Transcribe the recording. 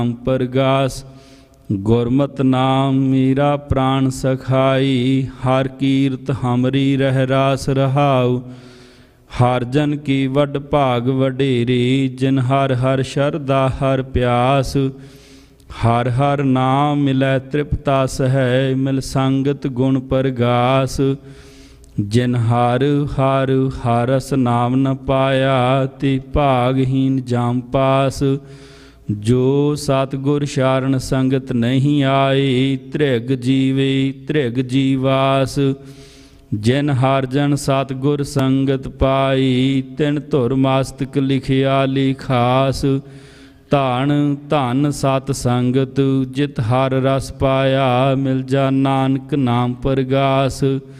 परगास। गुरमत नाम मेरा प्राण सखाई, हर कीरत हमरी रह रास रहाऊ। हर जन की वड भाग वडेरी, जिन हर हर शरदा हर प्यास। हर हर नाम मिलै तृप्ता सहै, मिल संगत गुण परगास। जिन हर हर हरस नाम न पाया, ते भागहीन जाम पास। जो सतगुर शारण संगत नहीं आए, त्रिग जीवे त्रिग जीवास। जिन हर जन सतगुर संगत पाई, तिन धुर मस्तक लिखिया लिखास। धन धन सत संगत, जित हर रस पाया, मिल जा नानक नाम परगास।